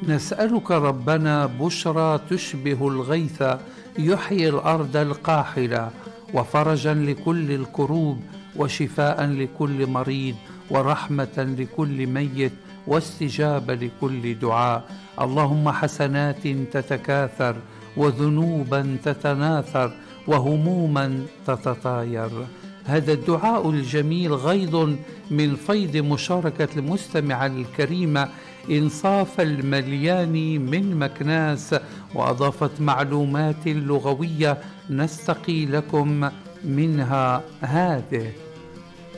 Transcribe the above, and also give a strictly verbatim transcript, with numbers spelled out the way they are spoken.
نسألك ربنا بشرى تشبه الغيث يحيي الأرض القاحلة، وفرجا لكل الكروب، وشفاء لكل مريض، ورحمة لكل ميت، واستجابة لكل دعاء. اللهم حسنات تتكاثر، وذنوبا تتناثر، وهموما تتطاير. هذا الدعاء الجميل غيض من فيض مشاركة المستمع الكريمة إنصاف المليان من مكناس، وأضافت معلومات لغوية نستقي لكم منها هذه.